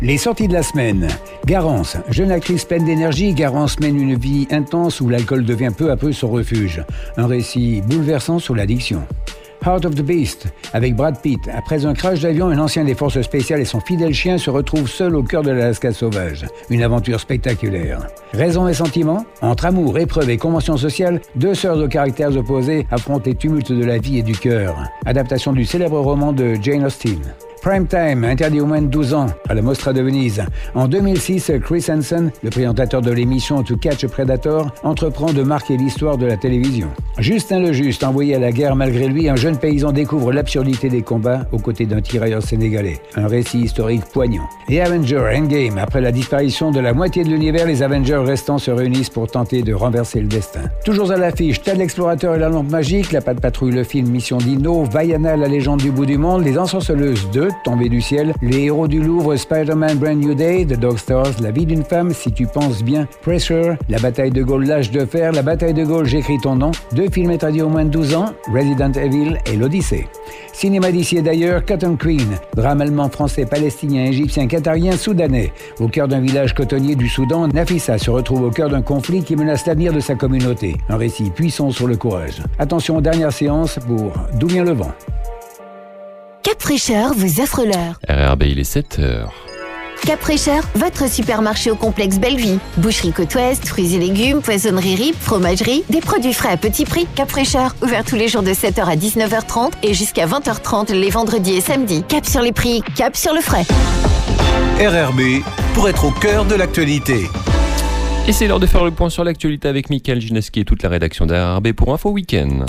Les sorties de la semaine. Garance, jeune actrice pleine d'énergie, Garance mène une vie intense où l'alcool devient peu à peu son refuge. Un récit bouleversant sur l'addiction. Heart of the Beast, avec Brad Pitt. Après un crash d'avion, un ancien des forces spéciales et son fidèle chien se retrouvent seuls au cœur de l'Alaska sauvage. Une aventure spectaculaire. Raison et sentiment, entre amour, épreuve et convention sociale, deux sœurs de caractères opposés affrontent les tumultes de la vie et du cœur. Adaptation du célèbre roman de Jane Austen. Prime Time, interdit aux moins de 12 ans, à la Mostra de Venise. En 2006, Chris Hansen, le présentateur de l'émission To Catch a Predator, entreprend de marquer l'histoire de la télévision. Justin le Juste, envoyé à la guerre malgré lui, un jeune paysan découvre l'absurdité des combats aux côtés d'un tirailleur sénégalais. Un récit historique poignant. Et Avengers Endgame, après la disparition de la moitié de l'univers, les Avengers restants se réunissent pour tenter de renverser le destin. Toujours à l'affiche, Ted l'explorateur et la lampe magique, La Patte Patrouille, le film Mission Dino, Vaiana, la légende du bout du monde, Les Ensorceleuses 2, Tombée du ciel, Les héros du Louvre, Spider-Man Brand New Day, The Dog Stars, La vie d'une femme, Si tu penses bien, Pressure, La bataille de Gaulle, L'âge de fer, La bataille de Gaulle, J'écris ton nom, deux films interdits aux moins de 12 ans, Resident Evil et L'Odyssée. Cinéma d'ici et d'ailleurs, Cotton Queen, drame allemand, français, palestinien, égyptien, qatarien, soudanais. Au cœur d'un village cotonnier du Soudan, Nafissa se retrouve au cœur d'un conflit qui menace l'avenir de sa communauté. Un récit puissant sur le courage. Attention aux dernières séances pour D'où vient le vent. Cap Fraîcheur vous offre l'heure. RRB, il est 7h. Cap Fraîcheur, votre supermarché au complexe Bellevue. Boucherie Côte-Ouest, fruits et légumes, poissonnerie RIP, fromagerie, des produits frais à petit prix. Cap Fraîcheur, ouvert tous les jours de 7h à 19h30 et jusqu'à 20h30 les vendredis et samedis. Cap sur les prix, cap sur le frais. RRB, pour être au cœur de l'actualité. Et c'est l'heure de faire le point sur l'actualité avec Mickaël Gineski et toute la rédaction d'RRB pour Info Week-end.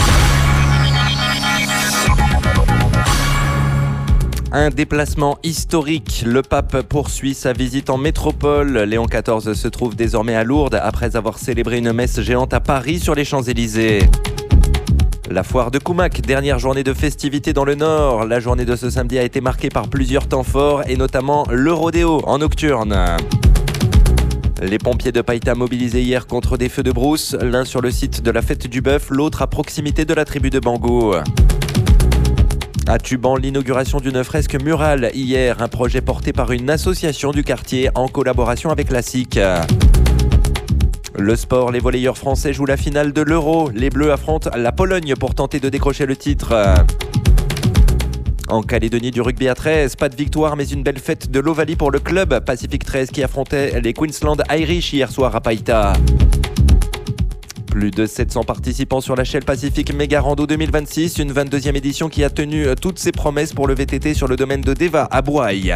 Un déplacement historique. Le pape poursuit sa visite en métropole. Léon XIV se trouve désormais à Lourdes après avoir célébré une messe géante à Paris sur les Champs-Élysées. La foire de Koumac, dernière journée de festivités dans le Nord. La journée de ce samedi a été marquée par plusieurs temps forts et notamment le rodéo en nocturne. Les pompiers de Païta mobilisés hier contre des feux de brousse, l'un sur le site de la Fête du Bœuf, l'autre à proximité de la tribu de Bango. À Tuban, l'inauguration d'une fresque murale hier, un projet porté par une association du quartier en collaboration avec la SIC. Le sport, les volleyeurs français jouent la finale de l'Euro. Les Bleus affrontent la Pologne pour tenter de décrocher le titre. En Calédonie, du rugby à 13, pas de victoire mais une belle fête de l'Ovalie pour le club Pacific 13 qui affrontait les Queensland Irish hier soir à Païta. Plus de 700 participants sur la Shell Pacific Mega Rando 2026, une 22e édition qui a tenu toutes ses promesses pour le VTT sur le domaine de Deva à Bouaille.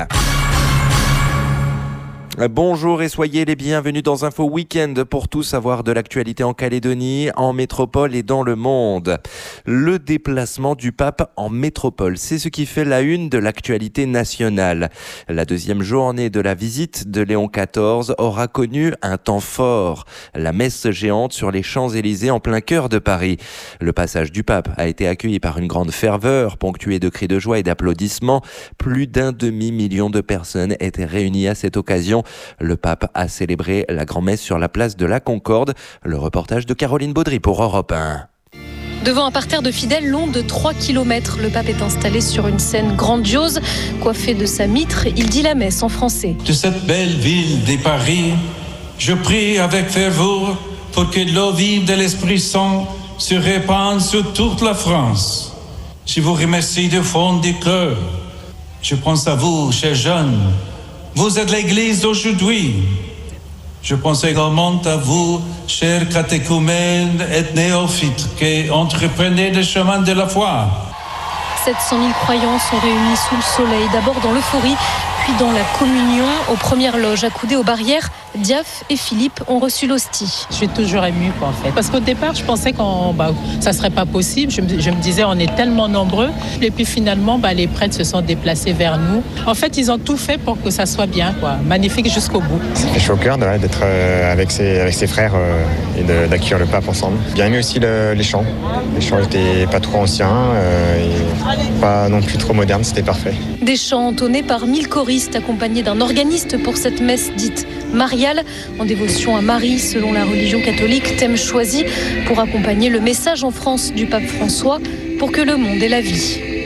Bonjour et soyez les bienvenus dans Info Week-end pour tout savoir de l'actualité en Calédonie, en métropole et dans le monde. Le déplacement du pape en métropole, c'est ce qui fait la une de l'actualité nationale. La deuxième journée de la visite de Léon XIV aura connu un temps fort. La messe géante sur les Champs-Élysées en plein cœur de Paris. Le passage du pape a été accueilli par une grande ferveur, ponctuée de cris de joie et d'applaudissements. Plus d'1 demi-million de personnes étaient réunies à cette occasion. Le pape a célébré la grand-messe sur la place de la Concorde. Le reportage de Caroline Baudry pour Europe 1. Devant un parterre de fidèles long de 3 km, le pape est installé sur une scène grandiose. Coiffé de sa mitre, il dit la messe en français. De cette belle ville des Paris, je prie avec ferveur pour que l'eau vive de l'Esprit Saint se répande sur toute la France. Je vous remercie du fond du cœur. Je pense à vous, chers jeunes. Vous êtes l'Église d'aujourd'hui. Je pense également à vous, chers catéchumènes et néophytes, qui entreprenez le chemin de la foi. 700 000 croyants sont réunis sous le soleil, d'abord dans l'euphorie, puis dans la communion. Aux premières loges, accoudées aux barrières, Diaf et Philippe ont reçu l'hostie. Je suis toujours émue, en fait. Parce qu'au départ, je pensais que ça ne serait pas possible. Je me disais, on est tellement nombreux. Et puis finalement, les prêtres se sont déplacés vers nous. En fait, ils ont tout fait pour que ça soit bien, quoi. Magnifique jusqu'au bout. Ça fait chaud au cœur d'être avec ses frères et d'accueillir le pape ensemble. Bien aimé aussi les chants. Les chants n'étaient pas trop anciens et pas non plus trop modernes. C'était parfait. Des chants entonnés par 1000 choristes accompagnés d'un organiste pour cette messe dite mariale, en dévotion à Marie selon la religion catholique, thème choisi pour accompagner le message en France du pape François pour que le monde ait la vie.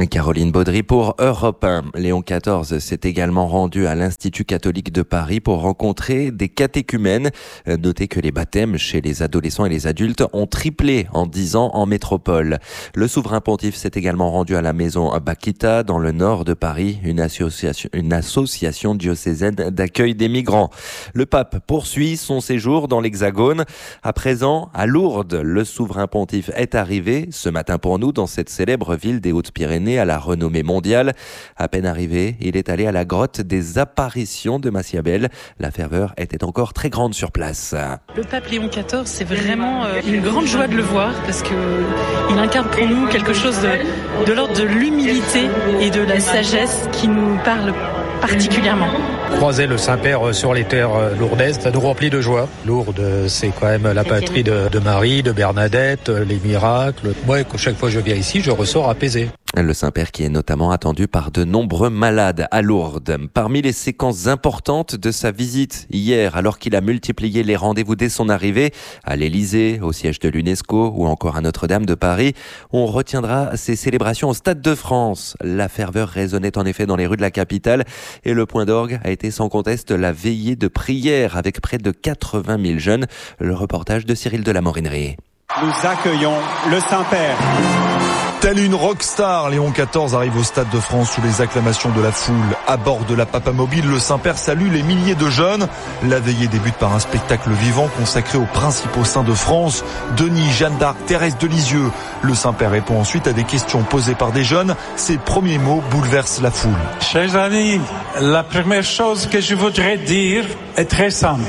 Caroline Baudry pour Europe 1. Léon XIV s'est également rendu à l'Institut catholique de Paris pour rencontrer des catéchumènes. Notez que les baptêmes chez les adolescents et les adultes ont triplé en 10 ans en métropole. Le souverain pontife s'est également rendu à la maison Bakita dans le nord de Paris, une association diocésaine d'accueil des migrants. Le pape poursuit son séjour dans l'Hexagone. À présent, à Lourdes, le souverain pontife est arrivé ce matin pour nous dans cette célèbre ville des Hautes-Pyrénées à la renommée mondiale. À peine arrivé, il est allé à la grotte des apparitions de Maciabel. La ferveur était encore très grande sur place. Le pape Léon XIV, c'est vraiment une grande joie de le voir parce qu'il incarne pour nous quelque chose de l'ordre de l'humilité et de la sagesse qui nous parle particulièrement. Croiser le Saint-Père sur les terres lourdaises, ça nous remplit de joie. Lourdes, c'est quand même la patrie de Marie, de Bernadette, les miracles. Moi, chaque fois que je viens ici, je ressors apaisé. Le Saint-Père qui est notamment attendu par de nombreux malades à Lourdes. Parmi les séquences importantes de sa visite hier, alors qu'il a multiplié les rendez-vous dès son arrivée à l'Élysée, au siège de l'UNESCO ou encore à Notre-Dame de Paris, on retiendra ses célébrations au Stade de France. La ferveur résonnait en effet dans les rues de la capitale et le point d'orgue a été sans conteste la veillée de prière avec près de 80 000 jeunes. Le reportage de Cyril de la Morinerie. Nous accueillons le Saint-Père. Tel une rockstar, Léon XIV arrive au Stade de France sous les acclamations de la foule. À bord de la Papamobile, le Saint-Père salue les milliers de jeunes. La veillée débute par un spectacle vivant consacré aux principaux saints de France, Denis, Jeanne d'Arc, Thérèse de Lisieux. Le Saint-Père répond ensuite à des questions posées par des jeunes. Ses premiers mots bouleversent la foule. Chers amis, la première chose que je voudrais dire est très simple.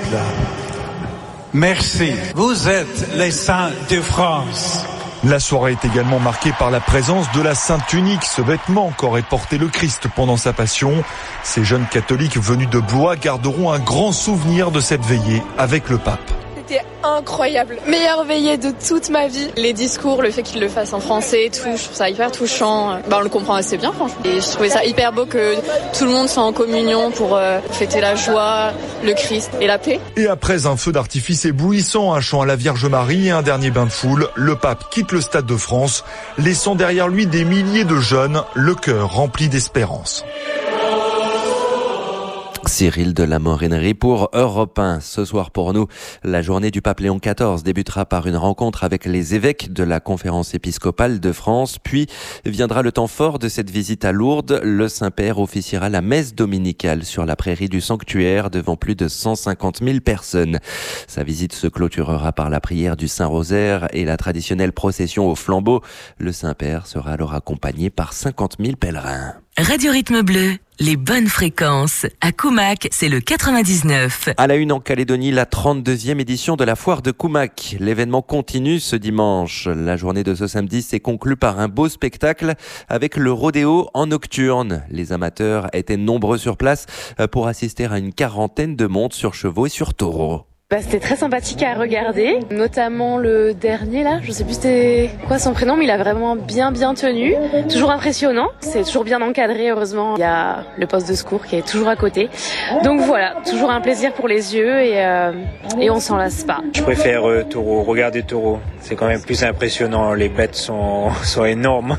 Merci. Vous êtes les saints de France. La soirée est également marquée par la présence de la Sainte Tunique, ce vêtement qu'aurait porté le Christ pendant sa passion. Ces jeunes catholiques venus de Blois garderont un grand souvenir de cette veillée avec le pape. C'était incroyable. Meilleure veillée de toute ma vie. Les discours, le fait qu'il le fasse en français et tout, je trouve ça hyper touchant. On le comprend assez bien, franchement. Et je trouvais ça hyper beau que tout le monde soit en communion pour fêter la joie, le Christ et la paix. Et après un feu d'artifice éblouissant, un chant à la Vierge Marie et un dernier bain de foule, le pape quitte le Stade de France, laissant derrière lui des milliers de jeunes, le cœur rempli d'espérance. Cyril de la Morinerie pour Europe 1. Ce soir pour nous, la journée du pape Léon XIV débutera par une rencontre avec les évêques de la Conférence épiscopale de France. Puis viendra le temps fort de cette visite à Lourdes. Le Saint-Père officiera la messe dominicale sur la prairie du sanctuaire devant plus de 150 000 personnes. Sa visite se clôturera par la prière du Saint-Rosaire et la traditionnelle procession au flambeau. Le Saint-Père sera alors accompagné par 50 000 pèlerins. Radio Rythme Bleu, les bonnes fréquences. À Koumac, c'est le 99. À la une en Calédonie, la 32e édition de la foire de Koumac. L'événement continue ce dimanche. La journée de ce samedi s'est conclue par un beau spectacle avec le rodéo en nocturne. Les amateurs étaient nombreux sur place pour assister à une quarantaine de montes sur chevaux et sur taureaux. C'était très sympathique à regarder, notamment le dernier là, je sais plus c'était quoi son prénom, mais il a vraiment bien tenu, toujours impressionnant, c'est toujours bien encadré, heureusement il y a le poste de secours qui est toujours à côté, donc voilà, toujours un plaisir pour les yeux et on s'en lasse pas. Je préfère taureau, regarder taureau, c'est quand même plus impressionnant, les bêtes sont énormes.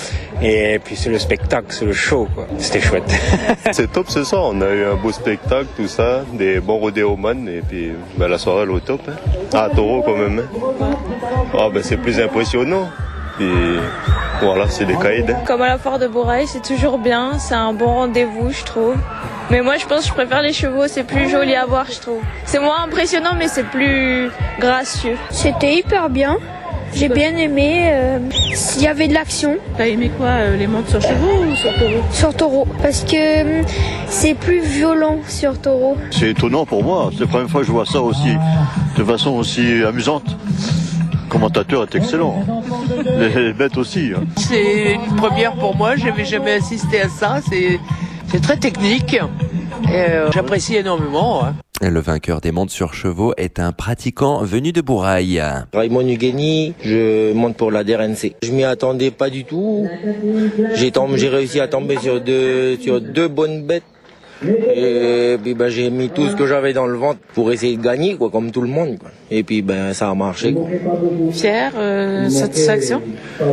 Et puis c'est le spectacle, c'est le show, quoi. C'était chouette. C'est top ce soir, on a eu un beau spectacle, tout ça, des bons rodéomans, et puis la soirée elle est au top. Hein. Ah, taureau quand même. Hein. C'est plus impressionnant. Puis voilà, c'est des caïds. Comme à la foire de Borail, c'est toujours bien, c'est un bon rendez-vous, je trouve. Mais moi je pense que je préfère les chevaux, c'est plus joli à voir, je trouve. C'est moins impressionnant, mais c'est plus gracieux. C'était hyper bien. J'ai bien aimé, il y avait de l'action. T'as aimé quoi, les montes sur chevaux ou sur taureau ? Sur taureau, parce que c'est plus violent sur taureau. C'est étonnant pour moi, c'est la première fois que je vois ça aussi, de façon aussi amusante. Le commentateur est excellent, les bêtes aussi. Hein. C'est une première pour moi, je n'avais jamais assisté à ça, c'est très technique et j'apprécie énormément. Hein. Le vainqueur des montes sur chevaux est un pratiquant venu de Bourail. Raymond Hugeni, je monte pour la DRNC. Je m'y attendais pas du tout. J'ai réussi à tomber sur deux bonnes bêtes. Et puis j'ai mis tout ce que j'avais dans le ventre pour essayer de gagner, quoi, comme tout le monde, quoi. Et puis ça a marché, quoi. Fier, satisfaction?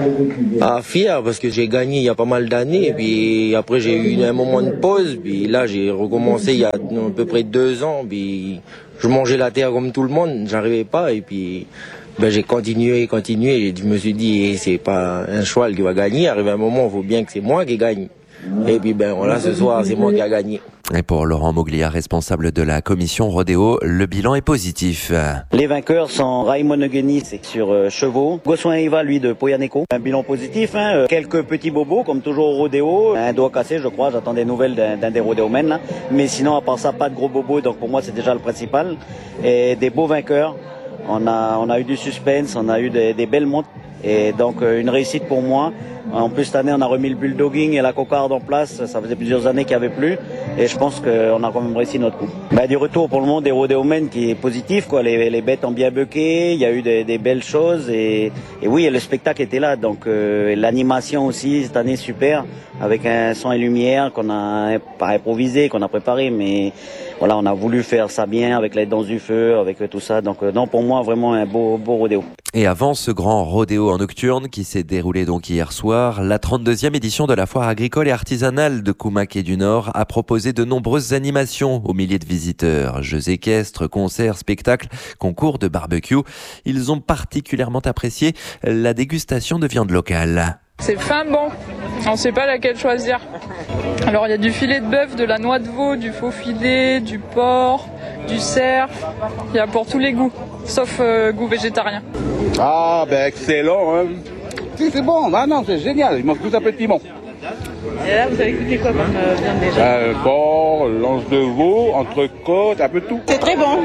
Fier parce que j'ai gagné il y a pas mal d'années, et puis après j'ai eu un moment de pause, puis là j'ai recommencé il y a à peu près 2 ans, puis je mangeais la terre comme tout le monde, j'arrivais pas, et puis j'ai continué, et je me suis dit c'est pas un cheval qui va gagner, arrive un moment il faut bien que c'est moi qui gagne. Et puis voilà, ce soir c'est moi qui a gagné. Et pour Laurent Moglia, responsable de la commission rodéo, le bilan est positif. Les vainqueurs sont Raymond Ngueni, c'est sur chevaux. Gossuin Eva, lui, de Poyaneko. Un bilan positif, hein. Quelques petits bobos, comme toujours au rodéo. Un doigt cassé, je crois. J'attends des nouvelles d'un des rodéomènes, là. Mais sinon, à part ça, pas de gros bobos. Donc pour moi, c'est déjà le principal. Et des beaux vainqueurs. On a eu du suspense, on a eu des belles montes. Et donc une réussite pour moi. En plus, cette année, on a remis le bulldogging et la cocarde en place. Ça faisait plusieurs années qu'il n'y avait plus. Et je pense qu'on a quand même réussi notre coup. Du retour pour le monde des rodéomènes qui est positif, quoi. Les bêtes ont bien bucké. Il y a eu des belles choses. Et oui, le spectacle était là. Donc l'animation aussi, cette année, super. Avec un son et lumière qu'on a pas improvisé, qu'on a préparé. Mais voilà, on a voulu faire ça bien avec la danse du feu, avec tout ça. Donc non, pour moi, vraiment un beau rodéo. Et avant ce grand rodéo en nocturne qui s'est déroulé donc hier soir, la 32e édition de la foire agricole et artisanale de Koumak et du Nord a proposé de nombreuses animations aux milliers de visiteurs. Jeux équestres, concerts, spectacles, concours de barbecue. Ils ont particulièrement apprécié la dégustation de viande locale. C'est fin bon, on ne sait pas laquelle choisir. Alors il y a du filet de bœuf, de la noix de veau, du faux filet, du porc, du cerf. Il y a pour tous les goûts, sauf goût végétarien. Excellent, hein. C'est bon, non, c'est génial, il manque tout un peu de piment. Et là, vous avez goûté quoi comme viande déjà? Porc, l'anse de veau, entrecôte, un peu de tout. C'est très bon.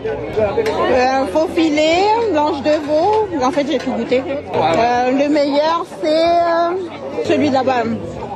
Faux filet, l'anse de veau, en fait j'ai tout goûté. Le meilleur c'est celui de là-bas.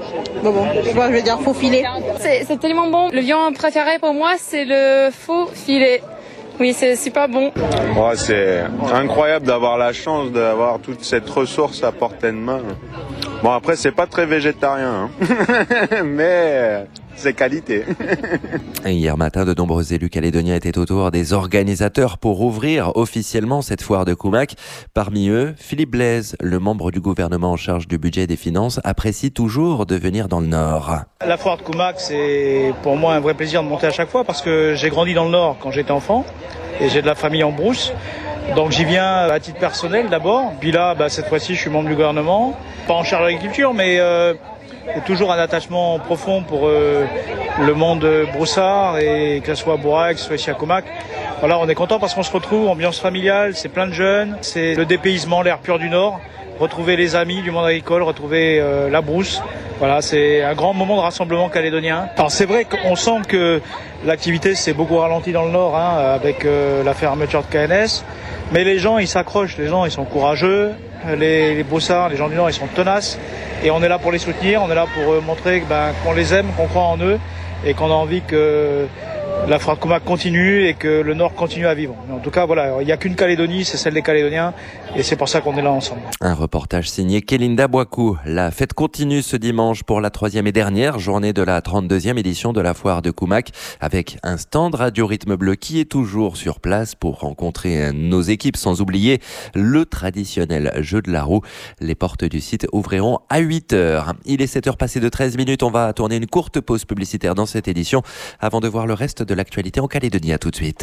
Je vais dire faux filet. C'est tellement bon. Le viande préféré pour moi c'est le faux filet. Oui, c'est super bon. C'est incroyable d'avoir la chance d'avoir toute cette ressource à portée de main. Bon, après, c'est pas très végétarien, hein. Mais c'est qualité. Hier matin, de nombreux élus calédoniens étaient autour des organisateurs pour ouvrir officiellement cette foire de Koumak. Parmi eux, Philippe Blaise, le membre du gouvernement en charge du budget et des finances, apprécie toujours de venir dans le Nord. La foire de Koumak, c'est pour moi un vrai plaisir de monter à chaque fois parce que j'ai grandi dans le Nord quand j'étais enfant et j'ai de la famille en brousse. Donc j'y viens à titre personnel d'abord. Puis là, cette fois-ci, je suis membre du gouvernement. Pas en charge de l'agriculture, mais il y a toujours un attachement profond pour le monde broussard, et que ce soit à Bourac, que ce soit ici à Koumak. Voilà, on est content parce qu'on se retrouve, ambiance familiale, c'est plein de jeunes, c'est le dépaysement, l'air pur du Nord. Retrouver les amis du monde agricole, retrouver la brousse. Voilà, c'est un grand moment de rassemblement calédonien. Alors c'est vrai qu'on sent que l'activité s'est beaucoup ralentie dans le Nord, avec la fermeture de KNS. Mais les gens, ils s'accrochent, les gens, ils sont courageux. Les broussards, les gens du Nord, ils sont tenaces. Et on est là pour les soutenir, on est là pour montrer qu'on les aime, qu'on croit en eux et qu'on a envie que la foire de Koumak continue et que le Nord continue à vivre. Mais en tout cas, voilà, il n'y a qu'une Calédonie, c'est celle des Calédoniens, et c'est pour ça qu'on est là ensemble. Un reportage signé Kélinda Boakou. La fête continue ce dimanche pour la 3e et dernière journée de la 32e édition de la foire de Koumak, avec un stand Radio Rythme Bleu qui est toujours sur place pour rencontrer nos équipes, sans oublier le traditionnel jeu de la roue. Les portes du site ouvriront à 8h. Il est 7h passé de 13 minutes. On va tourner une courte pause publicitaire dans cette édition avant de voir le reste de l'actualité en Calédonie. À tout de suite.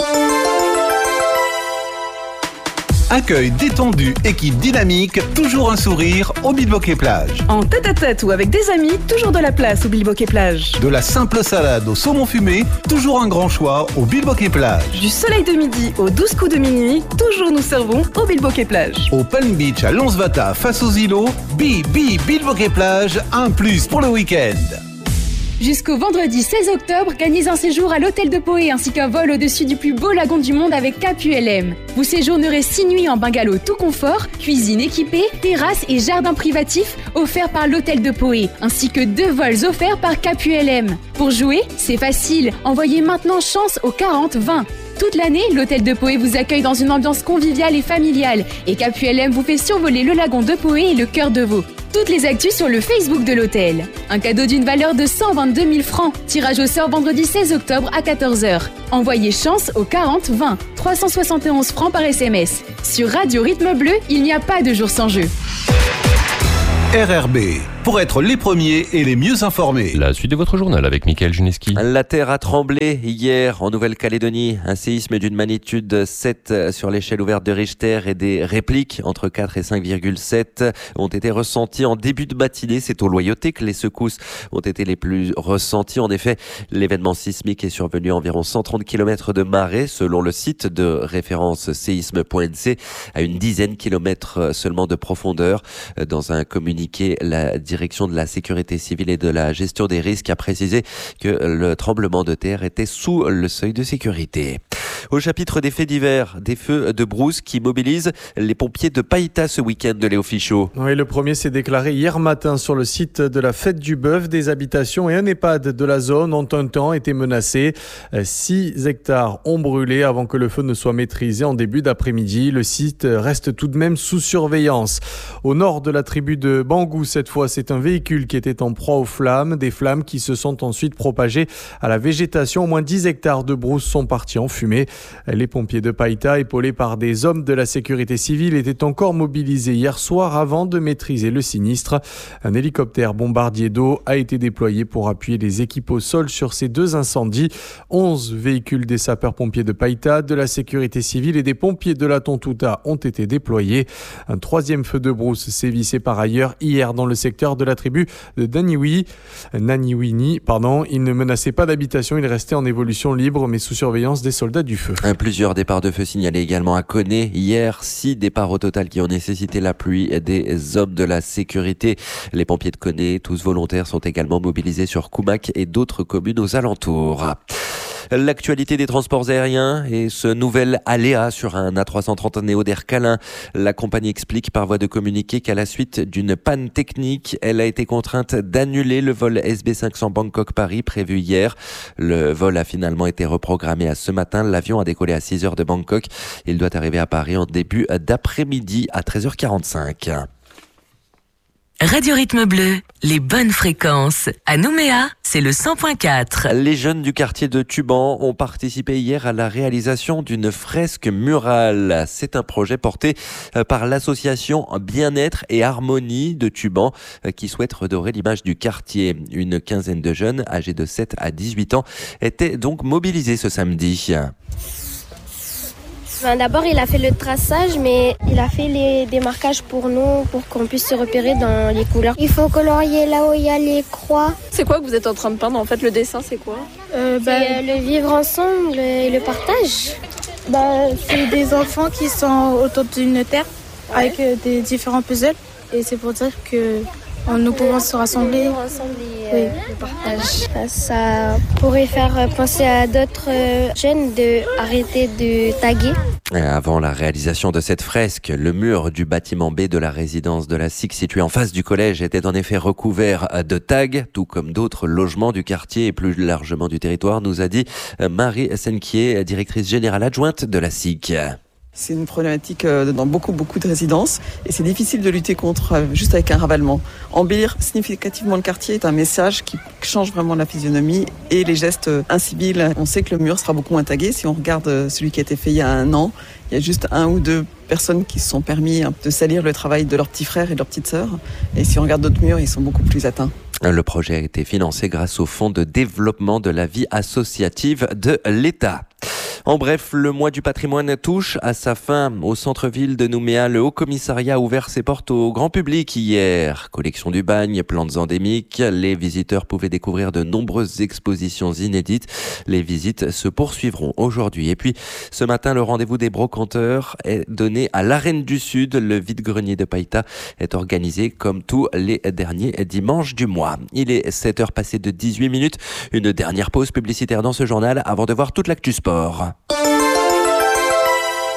Accueil détendu, équipe dynamique, toujours un sourire au Bilboquet Plage. En tête-à-tête ou avec des amis, toujours de la place au Bilboquet Plage. De la simple salade au saumon fumé, toujours un grand choix au Bilboquet Plage. Du soleil de midi aux 12 coups de minuit, toujours nous servons au Bilboquet Plage. Au Palm Beach à Lonsvata face aux îlots, Bilboquet Plage, un plus pour le week-end. Jusqu'au vendredi 16 octobre, gagnez un séjour à l'hôtel de Poé ainsi qu'un vol au-dessus du plus beau lagon du monde avec KPULM. Vous séjournerez 6 nuits en bungalow tout confort, cuisine équipée, terrasse et jardin privatif offerts par l'hôtel de Poé, ainsi que 2 vols offerts par KPULM. Pour jouer, c'est facile, envoyez maintenant chance au 40 20. Toute l'année, l'hôtel de Poé vous accueille dans une ambiance conviviale et familiale. Et CAPULM vous fait survoler le lagon de Poé et le cœur de Vaux. Toutes les actus sur le Facebook de l'hôtel. Un cadeau d'une valeur de 122 000 francs. Tirage au sort vendredi 16 octobre à 14h. Envoyez chance au 40 20. 371 francs par SMS. Sur Radio Rythme Bleu, il n'y a pas de jour sans jeu. RRB, pour être les premiers et les mieux informés. La suite de votre journal avec Mickaël Juneski. La terre a tremblé hier en Nouvelle-Calédonie. Un séisme d'une magnitude 7 sur l'échelle ouverte de Richter et des répliques entre 4 et 5,7 ont été ressentis en début de matinée. C'est aux Loyauté que les secousses ont été les plus ressenties. En effet, l'événement sismique est survenu à environ 130 km de marée selon le site de référence séisme.nc, à une dizaine de kilomètres seulement de profondeur. Dans un communiqué, la direction de la sécurité civile et de la gestion des risques a précisé que le tremblement de terre était sous le seuil de sécurité. Au chapitre des faits divers, des feux de brousse qui mobilisent les pompiers de Païta ce week-end de Léo Fichot. Oui, le premier s'est déclaré hier matin sur le site de la Fête du Bœuf. Des habitations et un EHPAD de la zone ont un temps été menacés. 6 hectares ont brûlé avant que le feu ne soit maîtrisé en début d'après-midi. Le site reste tout de même sous surveillance. Au nord de la tribu de Bangou, cette fois, c'est un véhicule qui était en proie aux flammes. Des flammes qui se sont ensuite propagées à la végétation. Au moins 10 hectares de brousse sont partis en fumée. Les pompiers de Païta, épaulés par des hommes de la sécurité civile, étaient encore mobilisés hier soir avant de maîtriser le sinistre. Un hélicoptère bombardier d'eau a été déployé pour appuyer les équipes au sol sur ces 2 incendies. 11 véhicules des sapeurs-pompiers de Païta, de la sécurité civile et des pompiers de la Tontouta ont été déployés. Un 3e feu de brousse sévissait par ailleurs hier dans le secteur de la tribu de Naniwini. Il ne menaçait pas d'habitation, il restait en évolution libre mais sous surveillance des soldats du feu. Plusieurs départs de feu signalés également à Koné. Hier, 6 départs au total qui ont nécessité l'appui des hommes de la sécurité. Les pompiers de Koné, tous volontaires, sont également mobilisés sur Koumak et d'autres communes aux alentours. L'actualité des transports aériens et ce nouvel aléa sur un A330 Neo d'Air Calin. La compagnie explique par voie de communiqué qu'à la suite d'une panne technique, elle a été contrainte d'annuler le vol SB500 Bangkok-Paris prévu hier. Le vol a finalement été reprogrammé à ce matin. L'avion a décollé à 6h de Bangkok. Il doit arriver à Paris en début d'après-midi à 13h45. Radio Rythme Bleu, les bonnes fréquences. À Nouméa, c'est le 100.4. Les jeunes du quartier de Tuban ont participé hier à la réalisation d'une fresque murale. C'est un projet porté par l'association Bien-être et Harmonie de Tuban qui souhaite redorer l'image du quartier. Une quinzaine de jeunes âgés de 7 à 18 ans étaient donc mobilisés ce samedi. D'abord, il a fait le traçage, mais il a fait les démarquages pour nous, pour qu'on puisse se repérer dans les couleurs. Il faut colorier là où il y a les croix. C'est quoi que vous êtes en train de peindre? En fait, le dessin, c'est quoi? C'est le vivre ensemble et le partage. C'est des enfants qui sont autour d'une terre avec des différents puzzles. Et c'est pour dire que nous pouvons se rassembler. Oui, le partage. Ça pourrait faire penser à d'autres jeunes d'arrêter de taguer. Avant la réalisation de cette fresque, le mur du bâtiment B de la résidence de la SIC situé en face du collège était en effet recouvert de tags, tout comme d'autres logements du quartier et plus largement du territoire, nous a dit Marie Senquier, directrice générale adjointe de la SIC. C'est une problématique dans beaucoup de résidences et c'est difficile de lutter contre juste avec un ravalement. Embellir significativement le quartier est un message qui change vraiment la physionomie et les gestes incivils. On sait que le mur sera beaucoup moins tagué. Si on regarde celui qui a été fait il y a 1 an, il y a juste 1 ou 2 personnes qui se sont permis de salir le travail de leurs petits frères et de leurs petites sœurs. Et si on regarde d'autres murs, ils sont beaucoup plus atteints. Le projet a été financé grâce au Fonds de développement de la vie associative de l'État. En bref, le mois du patrimoine touche à sa fin. Au centre-ville de Nouméa, le Haut-Commissariat a ouvert ses portes au grand public hier. Collection du bagne, plantes endémiques, les visiteurs pouvaient découvrir de nombreuses expositions inédites. Les visites se poursuivront aujourd'hui. Et puis, ce matin, le rendez-vous des brocanteurs est donné à l'Arène du Sud. Le vide-grenier de Païta est organisé comme tous les derniers dimanches du mois. Il est 7h passées de 18 minutes. Une dernière pause publicitaire dans ce journal avant de voir toute l'actu sport.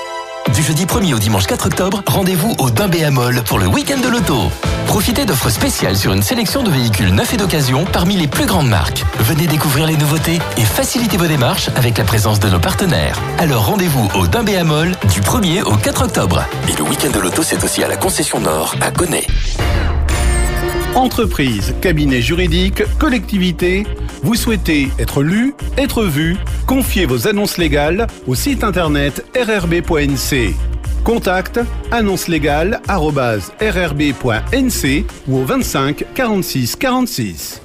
Du jeudi 1er au dimanche 4 octobre, rendez-vous au Dimbé à Mol pour le week-end de l'auto. Profitez d'offres spéciales sur une sélection de véhicules neufs et d'occasion parmi les plus grandes marques. Venez découvrir les nouveautés et facilitez vos démarches avec la présence de nos partenaires. Alors rendez-vous au Dimbé à Mol du 1er au 4 octobre. Et le week-end de l'auto, c'est aussi à la concession Nord à Gonnet. Entreprise, cabinet juridique, collectivité, vous souhaitez être lu, être vu, confiez vos annonces légales au site internet rrb.nc. Contact annoncelegale@rrb.nc ou au 25 46 46.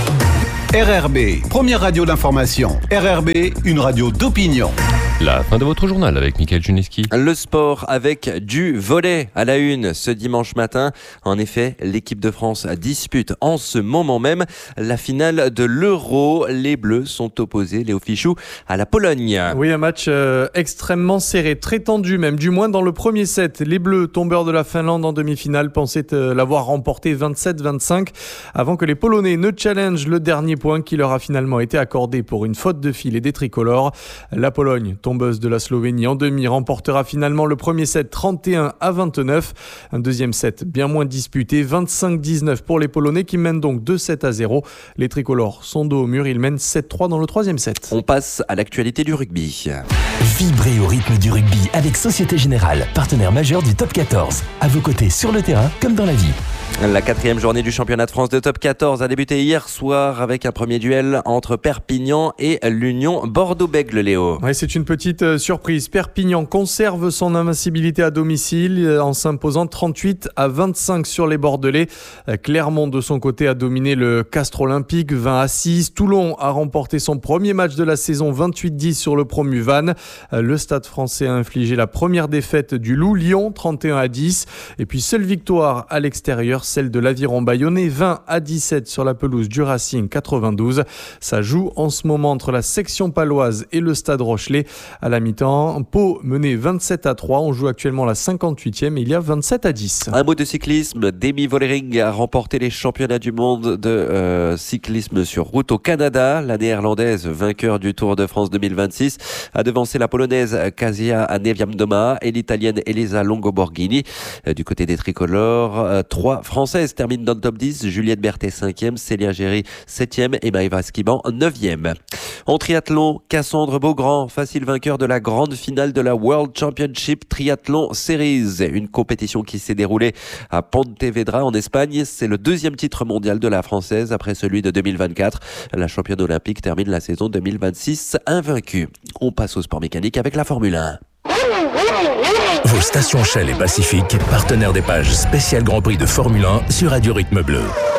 RRB, première radio d'information. RRB, une radio d'opinion. La fin de votre journal avec Mickaël Juneski. Le sport avec du volley à la une ce dimanche matin. En effet, l'équipe de France dispute en ce moment même la finale de l'Euro. Les Bleus sont opposés, Léo Fichou, à la Pologne. Oui, un match extrêmement serré, très tendu même, du moins dans le premier set. Les Bleus, tombeurs de la Finlande en demi-finale, pensaient l'avoir remporté 27-25 avant que les Polonais ne challengent le dernier point qui leur a finalement été accordé pour une faute de filet des tricolores. La Pologne, tombeuse de la Slovénie en demi, remportera finalement le premier set 31-29. Un deuxième set bien moins disputé, 25-19 pour les Polonais qui mènent donc 2-7-0. Les tricolores sont dos au mur, ils mènent 7-3 dans le troisième set. On passe à l'actualité du rugby. Vibrez au rythme du rugby avec Société Générale, partenaire majeur du Top 14. À vos côtés sur le terrain comme dans la vie. La 4e journée du championnat de France de Top 14 a débuté hier soir avec un premier duel entre Perpignan et l'Union Bordeaux-Bègles, Léo. Ouais, c'est une petite surprise. Perpignan conserve son invincibilité à domicile en s'imposant 38-25 sur les Bordelais. Clermont, de son côté, a dominé le Castres Olympique 20-6. Toulon a remporté son premier match de la saison 28-10 sur le promu Vannes. Le Stade français a infligé la première défaite du Loup, Lyon 31-10. Et puis seule victoire à l'extérieur, celle de l'Aviron Bayonnais 20-17 sur la pelouse du Racing 92. Ça joue en ce moment entre la section paloise et le Stade Rochelet. À la mi-temps, Pau menait 27-3. On joue actuellement la 58e et il y a 27-10. Un mot de cyclisme. Demi Vollering a remporté les championnats du monde de cyclisme sur route au Canada. La néerlandaise, vainqueur du Tour de France 2026, a devancé la polonaise Kasia Neviamdoma et l'italienne Elisa Longo-Borghini. Du côté des tricolores, 3 françaises terminent dans le top 10. Juliette Berthet 5e, Célia Géry 7e et Maëva Skiban 9e. En triathlon, Cassandre Beaugrand, facile vainqueur de la grande finale de la World Championship Triathlon Series. Une compétition qui s'est déroulée à Pontevedra en Espagne. C'est le deuxième titre mondial de la française après celui de 2024. La championne olympique termine la saison 2026 invaincue. On passe au sport mécanique avec la Formule 1. Vos stations Shell et Pacific, partenaires des pages spéciales Grand Prix de Formule 1 sur Radio Rythme Bleu.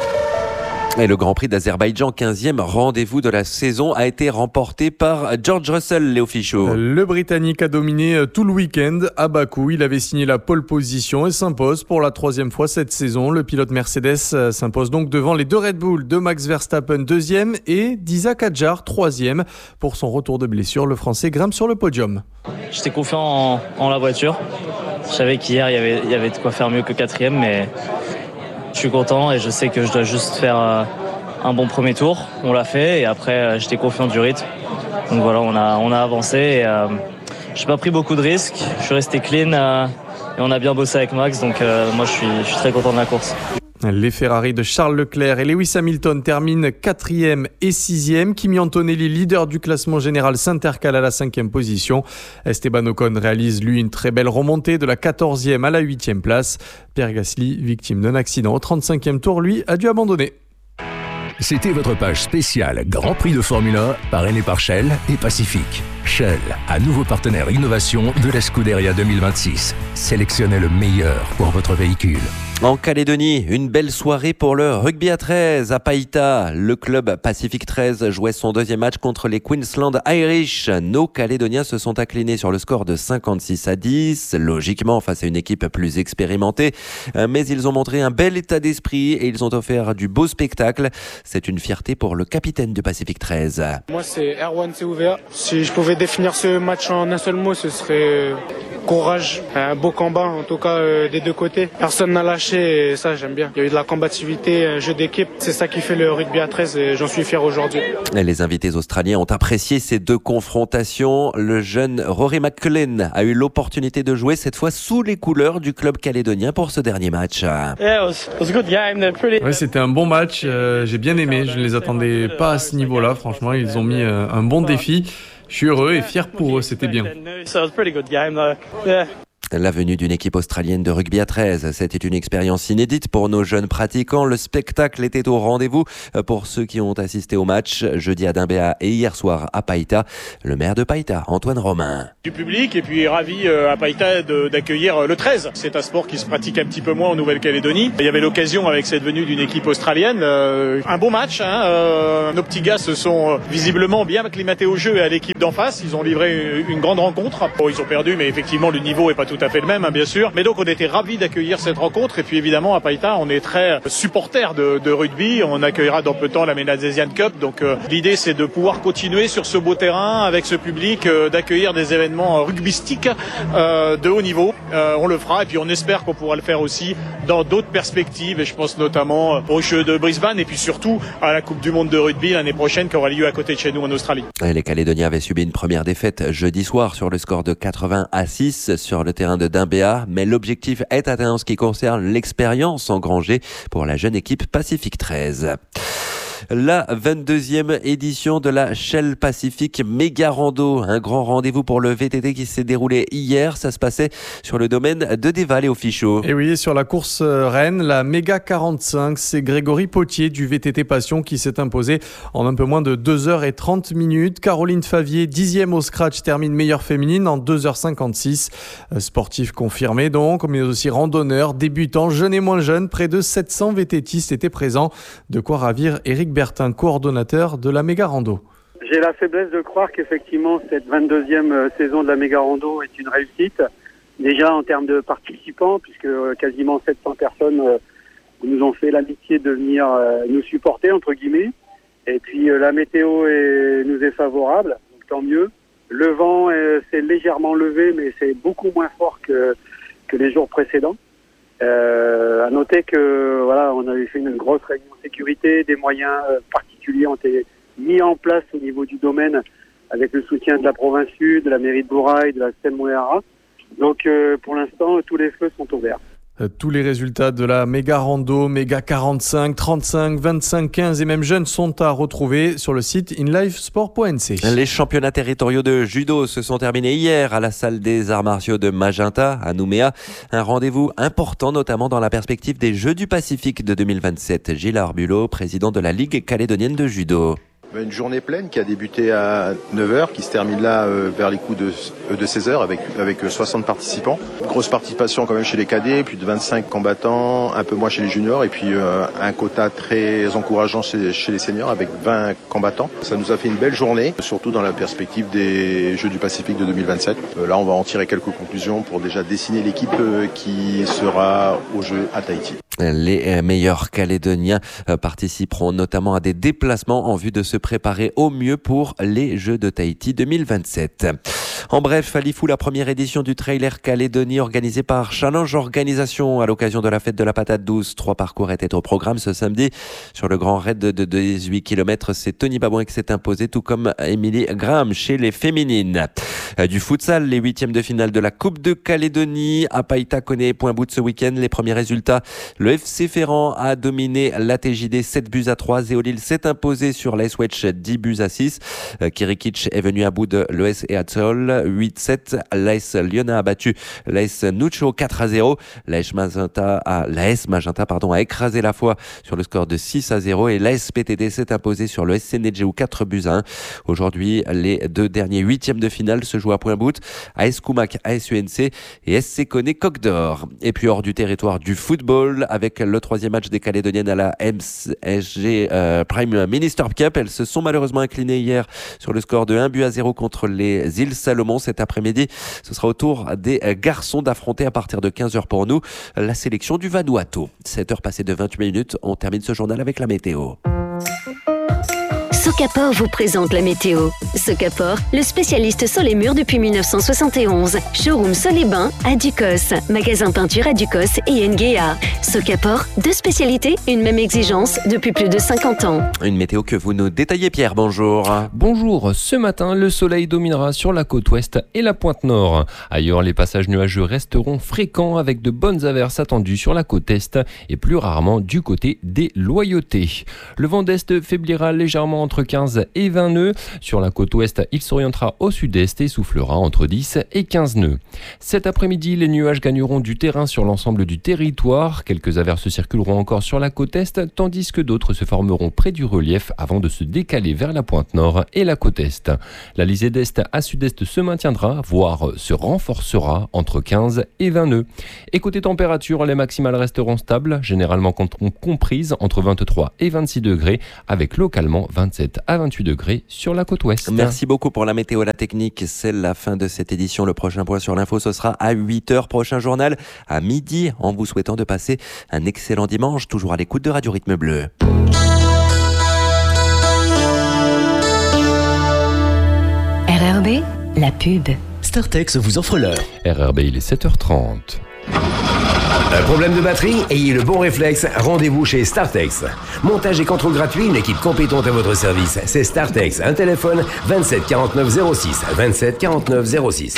Et le Grand Prix d'Azerbaïdjan, 15e rendez-vous de la saison, a été remporté par George Russell, Léo Fichot. Le Britannique a dominé tout le week-end à Bakou. Il avait signé la pole position et s'impose pour la 3e fois cette saison. Le pilote Mercedes s'impose donc devant les deux Red Bull de Max Verstappen, 2e, et d'Isaac Hadjar, 3e. Pour son retour de blessure, le Français grimpe sur le podium. J'étais confiant en la voiture. Je savais qu'hier, il y avait de quoi faire mieux que 4e, mais je suis content et je sais que je dois juste faire un bon premier tour. On l'a fait et après, j'étais confiant du rythme. Donc voilà, on a avancé et j'ai pas pris beaucoup de risques. Je suis resté clean et on a bien bossé avec Max. Donc moi, je suis très content de la course. Les Ferrari de Charles Leclerc et Lewis Hamilton terminent 4e et 6e. Kimi Antonelli, leader du classement général, s'intercale à la 5e position. Esteban Ocon réalise lui une très belle remontée de la 14e à la 8e place. Pierre Gasly, victime d'un accident au 35e tour, lui, a dû abandonner. C'était votre page spéciale Grand Prix de Formule 1 parrainée par Shell et Pacific. Shell, à nouveau partenaire innovation de la Scuderia 2026. Sélectionnez le meilleur pour votre véhicule. En Calédonie, une belle soirée pour le rugby à 13 à Païta. Le club Pacific 13 jouait son deuxième match contre les Queensland Irish. Nos Calédoniens se sont inclinés sur le score de 56-10, logiquement face à une équipe plus expérimentée. Mais ils ont montré un bel état d'esprit et ils ont offert du beau spectacle. C'est une fierté pour le capitaine de Pacific 13. Moi, c'est Erwan Seouvea. Si je pouvais définir ce match en un seul mot, ce serait courage, un beau combat en tout cas des deux côtés. Personne n'a lâché entier et ça j'aime bien. Il y a eu de la combativité, jeu d'équipe, c'est ça qui fait le rugby à 13 et j'en suis fier aujourd'hui. Les invités australiens ont apprécié ces deux confrontations. Le jeune Rory McLean a eu l'opportunité de jouer cette fois sous les couleurs du club calédonien pour ce dernier match. Ouais, c'était un bon match, j'ai bien aimé, je ne les attendais pas à ce niveau-là, franchement, ils ont mis un bon défi. Je suis heureux et fier pour eux, c'était bien. La venue d'une équipe australienne de rugby à 13, c'était une expérience inédite pour nos jeunes pratiquants. Le spectacle était au rendez-vous pour ceux qui ont assisté au match jeudi à Dimbéa et hier soir à Païta. Le maire de Païta, Antoine Romain. Du public et puis ravi à Païta d'accueillir le 13. C'est un sport qui se pratique un petit peu moins en Nouvelle-Calédonie. Il y avait l'occasion avec cette venue d'une équipe australienne. Un beau match. Nos petits gars se sont visiblement bien acclimatés au jeu et à l'équipe d'en face. Ils ont livré une grande rencontre. Bon, ils ont perdu, mais effectivement le niveau est pas tout à fait le même, bien sûr. Mais donc on était ravis d'accueillir cette rencontre. Et puis évidemment à Païta, on est très supporters de rugby. On accueillera dans peu de temps la MENA Asian Cup. Donc l'idée c'est de pouvoir continuer sur ce beau terrain avec ce public, d'accueillir des événements rugbystiques de haut niveau. On le fera et puis on espère qu'on pourra le faire aussi dans d'autres perspectives. Et je pense notamment aux Jeux de Brisbane et puis surtout à la Coupe du Monde de rugby l'année prochaine qui aura lieu à côté de chez nous en Australie. Les Calédoniens avaient subi une première défaite jeudi soir sur le score de 80-6 sur le terrain de Dimbéa, mais l'objectif est atteint en ce qui concerne l'expérience engrangée pour la jeune équipe Pacific 13. La 22e édition de la Shell Pacific Méga Rando, un grand rendez-vous pour le VTT qui s'est déroulé hier. Ça se passait sur le domaine de Desval et au Fichot. Et oui, sur la course reine, la Méga 45, c'est Grégory Potier du VTT Passion qui s'est imposé en un peu moins de 2h30. Caroline Favier, 10e au scratch, termine meilleure féminine en 2h56. Sportif confirmé donc, mais aussi randonneur, débutant, jeune et moins jeune. Près de 700 VTTistes étaient présents. De quoi ravir Éric Bertin, coordonnateur de la Méga Rando. J'ai la faiblesse de croire qu'effectivement cette 22e saison de la Méga Rando est une réussite. Déjà en termes de participants, puisque quasiment 700 personnes nous ont fait l'amitié de venir nous supporter, entre guillemets. Et puis la météo nous est favorable, donc tant mieux. Le vent s'est légèrement levé, mais c'est beaucoup moins fort que les jours précédents. À noter que voilà, on avait fait une grosse réunion sécurité, des moyens particuliers ont été mis en place au niveau du domaine avec le soutien de la province sud, de la mairie de Bourail, de la Seine-Moëhara. Donc pour l'instant, tous les feux sont ouverts. Tous les résultats de la Méga Rando, Méga 45, 35, 25, 15 et même jeunes sont à retrouver sur le site inlivesport.nc. Les championnats territoriaux de judo se sont terminés hier à la salle des arts martiaux de Magenta à Nouméa. Un rendez-vous important notamment dans la perspective des Jeux du Pacifique de 2027. Gilles Arbulot, président de la Ligue calédonienne de judo. Une journée pleine qui a débuté à 9h, qui se termine là vers les coups de 16h avec 60 participants. Grosse participation quand même chez les cadets, plus de 25 combattants, un peu moins chez les juniors et puis un quota très encourageant chez les seniors avec 20 combattants. Ça nous a fait une belle journée, surtout dans la perspective des Jeux du Pacifique de 2027. Là, on va en tirer quelques conclusions pour déjà dessiner l'équipe qui sera aux Jeux à Tahiti. Les meilleurs Calédoniens participeront notamment à des déplacements en vue de se préparer au mieux pour les Jeux de Tahiti 2027. En bref, à Lifou, la première édition du Trailer Calédonie organisée par Challenge Organisation à l'occasion de la fête de la patate douce. 3 parcours étaient au programme ce samedi. Sur le grand raid de 18 km, c'est Tony Babouin qui s'est imposé, tout comme Émilie Graham chez les féminines. Du futsal, les 8e de finale de la Coupe de Calédonie. À Païta connaît point bout de ce week-end. Les premiers résultats, le FC Ferrand a dominé l'ATJD 7-3. Zéolil s'est imposé sur l'AS Wedge 10-6. Kirikic est venu à bout de l'ES et Atzol 8-7. L'AS Lyonnais a battu l'AS Nucho 4-0. L'AS Magenta a écrasé la foi sur le score de 6-0 et l'AS PTD s'est imposé sur le SC Nedjou 4-1. Aujourd'hui, les 2 derniers 8e de finale se jouent à point bout. AS Koumak, AS UNC et SC Koné Coq d'Or. Et puis hors du territoire du football, avec le 3e match des Calédoniennes à la MSG Prime Minister Cup. Elles se sont malheureusement inclinées hier sur le score de 1-0 contre les îles Salomon. Cet après-midi, ce sera au tour des garçons d'affronter à partir de 15h pour nous la sélection du Vanuatu. 7h passées de 28 minutes, on termine ce journal avec la météo. Socapor vous présente la météo. Socapor, le spécialiste sol et murs depuis 1971. Showroom sol et bain à Ducos. Magasin peinture à Ducos et Nguea. Socapor, 2 spécialités, une même exigence depuis plus de 50 ans. Une météo que vous nous détaillez, Pierre, bonjour. Bonjour, ce matin, le soleil dominera sur la côte ouest et la pointe nord. Ailleurs, les passages nuageux resteront fréquents avec de bonnes averses attendues sur la côte est et plus rarement du côté des Loyautés. Le vent d'est faiblira légèrement entre 15 et 20 nœuds. Sur la côte ouest, il s'orientera au sud-est et soufflera entre 10 et 15 nœuds. Cet après-midi, les nuages gagneront du terrain sur l'ensemble du territoire. Quelques averses circuleront encore sur la côte est, tandis que d'autres se formeront près du relief avant de se décaler vers la pointe nord et la côte est. La lisée d'est à sud-est se maintiendra, voire se renforcera entre 15 et 20 nœuds. Et côté température, les maximales resteront stables, généralement comprises entre 23 et 26 degrés, avec localement 27 à 28 degrés sur la côte ouest. Merci beaucoup pour la météo, la technique. C'est la fin de cette édition. Le prochain point sur l'info, ce sera à 8h. Prochain journal à midi, en vous souhaitant de passer un excellent dimanche, toujours à l'écoute de Radio Rythme Bleu. RRB, la pub. Startex vous offre l'heure. RRB, il est 7h30. Un problème de batterie? Ayez le bon réflexe, rendez-vous chez Startex. Montage et contrôle gratuit, une équipe compétente à votre service. C'est Startex, un téléphone 27 49 06. 27 49 06.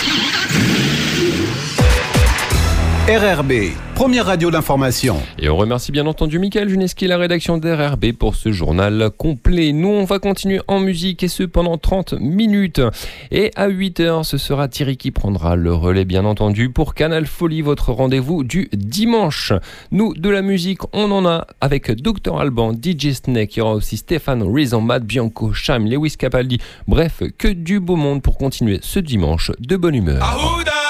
RRB, première radio d'information. Et on remercie bien entendu Michael Juneski, la rédaction d'RRB pour ce journal complet. Nous, on va continuer en musique et ce pendant 30 minutes. Et à 8h, ce sera Thierry qui prendra le relais bien entendu pour Canal Folie, votre rendez-vous du dimanche. Nous, de la musique, on en a avec Dr Alban, DJ Snake, il y aura aussi Stéphane Rizan, Matt Bianco, Cham, Lewis Capaldi. Bref, que du beau monde pour continuer ce dimanche de bonne humeur.